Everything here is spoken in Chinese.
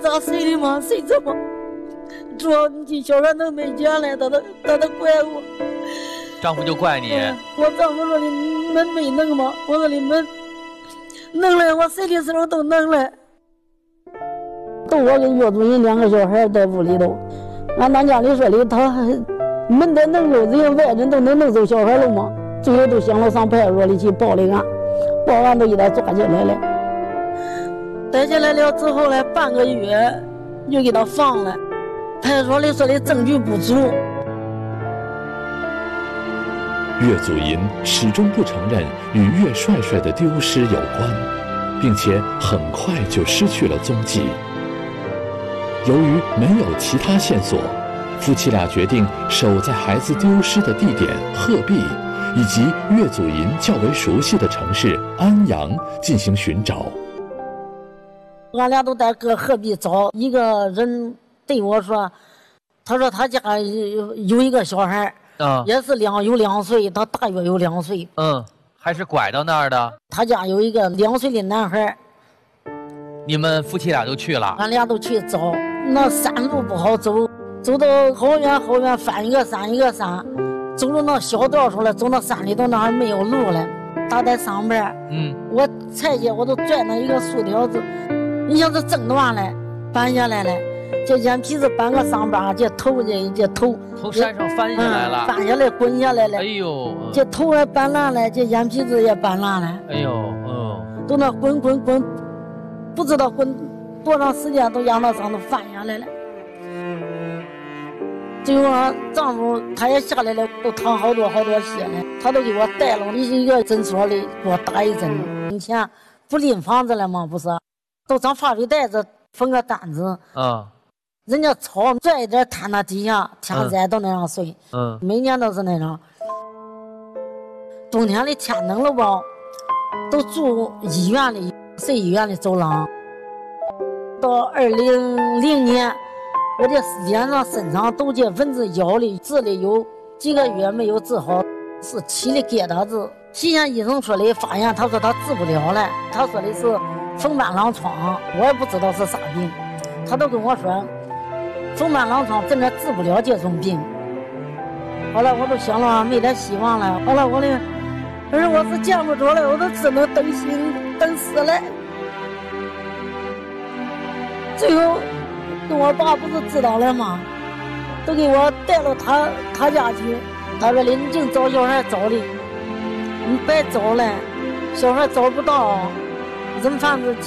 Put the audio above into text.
咋睡的嘛？睡这么说你小孩都没钱了，他都怪我。 丈夫就怪你。 我丈夫说你门没弄吗？我说你门弄了，我睡的时候都弄了。都我跟岳主任2个小孩在屋里头，俺家里说的他门得弄了，这些外人都能弄走小孩了吗？最后都想了上派出所里去报了案，报案都给他抓起来了。逮起来了之后呢，半个月就给他放了。派出所里说的证据不足。 岳祖银始终不承认与岳帅帅的丢失有关，并且很快就失去了踪迹。由于没有其他线索，夫妻俩决定守在孩子丢失的地点鹤壁以及岳祖银较为熟悉的城市安阳进行寻找。 俺俩都在搁鹤壁找，一个人对我说，他说他家有一个小孩，也是有2岁，他大约有2岁， 还是拐到那儿的。 他家有一个2岁的男孩。 你们夫妻俩都去了？ 俺俩都去找，那山路不好走，走到好远好远，翻一个山一个山，走到那小道上了，走到山里头那还没有路了。他在上边，我踩去我都拽那一个树条子，你像是挣断了，搬下来了，这眼皮子搬个伤疤，这头从山上翻下来了， 翻下来滚下来了。 哎呦， 这头也搬烂了，这眼皮子也搬烂了。 哎呦， 都那滚，不知道滚多长时间，都让那上头翻下来了。最后俺丈夫他也下来了，都淌好多血了，他都给我带了一个诊所里给我打一针。以前不拎房子了吗？不是，都上发水袋子缝个单子，人家草拽一点摊那底下，天热都那样睡，每年都是那样。冬天里天冷了吧，都住医院里，睡医院的走廊。到2000年，我这脸上身上都这蚊子咬的，治的有几个月没有治好，是起的疙瘩子。西安医生说的，发现他说他治不了了，他说的是风斑狼疮，我也不知道是啥病，他都跟我说风斑狼疮真的治不了这种病。后来我都想了没点希望了，后来我的儿我是见不着了，我都只能等死了。最后跟我爸不是知道了吗？都给我带到他家去，他说的你净找小孩找的，你白找了，小孩找不到，人贩子